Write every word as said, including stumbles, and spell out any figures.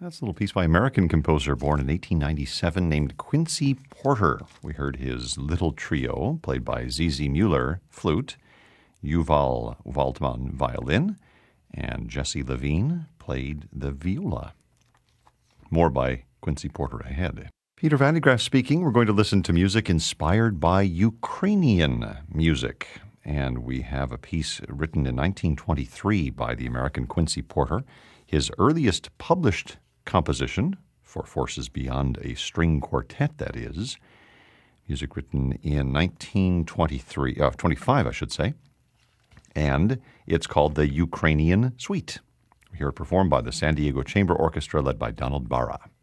That's a little piece by American composer born in eighteen ninety-seven named Quincy Porter. We heard his Little Trio, played by Z Z Mueller, flute, Yuval Waldman, violin, and Jesse Levine played the viola. More by Quincy Porter ahead. Peter Van de Graaff speaking. We're going to listen to music inspired by Ukrainian music. And we have a piece written in nineteen twenty-three by the American Quincy Porter, his earliest published composition for Forces Beyond a String Quartet, that is. Music written in nineteen twenty-three, uh, twenty-five, I should say. And it's called the Ukrainian Suite. We hear it performed by the San Diego Chamber Orchestra led by Donald Barra.